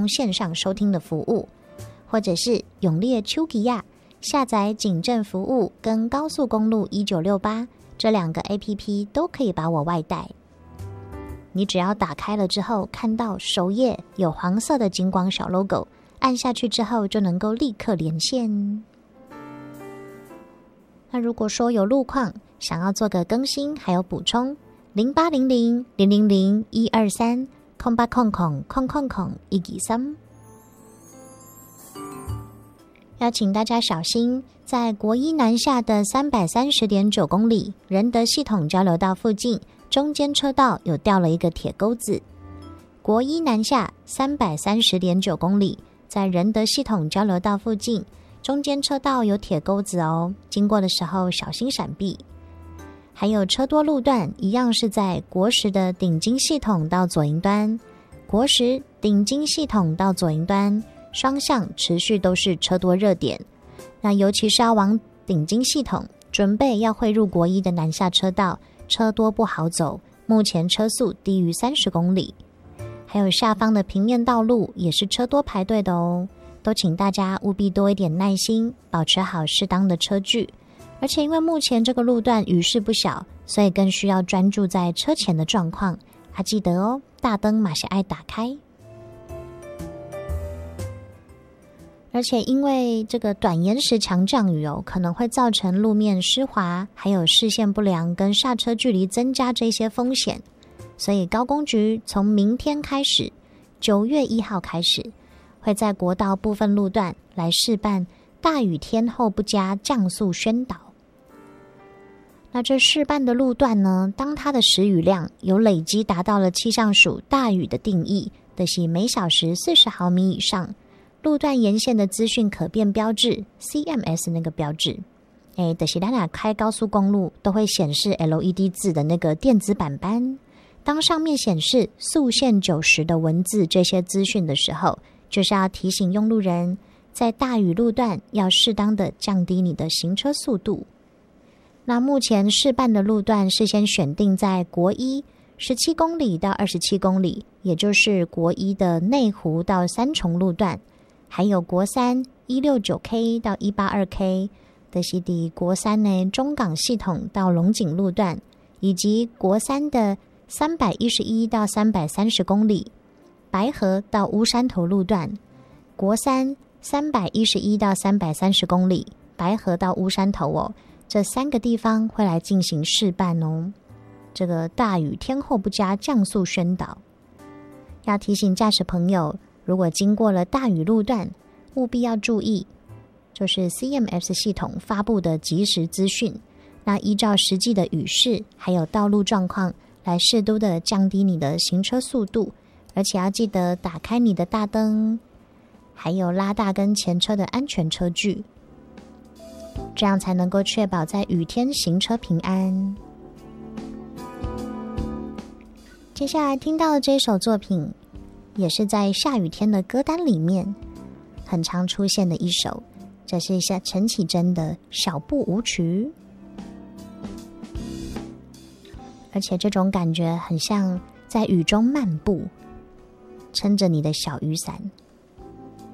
供线上收听的服务，或者是永烈丘吉亚下载警政服务跟高速公路1968这2个 APP 都可以把我外带。你只要打开了之后，看到首页有黄色的警广小 logo， 按下去之后就能够立刻连线。那如果说有路况想要做个更新还有补充，0800-000-1230800-123，要请大家小心，在国一南下的330.9公里仁德系统交流道附近，中间车道有掉了一个铁钩子。国一南下330.9公里，在仁德系统交流道附近，中间车道有铁钩子哦，经过的时候小心闪避。还有车多路段一样是在国十的顶金系统到左营端，国十顶金系统到左营端双向持续都是车多热点。那尤其是要往顶金系统准备要汇入国一的南下车道，车多不好走，目前车速低于30公里。还有下方的平面道路也是车多排队的哦，都请大家务必多一点耐心，保持好适当的车距。而且因为目前这个路段雨势不小，所以更需要专注在车前的状况。记得哦，大灯马上爱打开。而且因为这个短延时强降雨可能会造成路面湿滑，还有视线不良跟刹车距离增加这些风险，所以高工局从明天开始，9月1号开始，会在国道部分路段来试办大雨天后不加降速宣导。那这试办的路段呢，当它的时雨量有累积达到了气象署大雨的定义，就是每小时40毫米以上，路段沿线的资讯可变标志 CMS 那个标志，就是咱俩开高速公路都会显示 LED 字的那个电子板板，当上面显示速限90的文字这些资讯的时候，就是要提醒用路人在大雨路段要适当的降低你的行车速度。那目前试办的路段是先选定在国一17公里到27公里，也就是国一的内湖到三重路段，还有国三169K 到182K的是的国三呢中港系统到龙井路段，以及国三的311到330公里白河到乌山头路段，国三311到330公里白河到乌山头哦，这3个地方会来进行试办哦。这个大雨天后不加降速宣导，要提醒驾驶朋友，如果经过了大雨路段，务必要注意，就是 CMS 系统发布的即时资讯，那依照实际的雨势还有道路状况来适度的降低你的行车速度，而且要记得打开你的大灯，还有拉大跟前车的安全车距，这样才能够确保在雨天行车平安。接下来听到的这首作品，也是在下雨天的歌单里面很常出现的一首，这是陈绮贞的《小步舞曲》，而且这种感觉很像在雨中漫步，撑着你的小雨伞，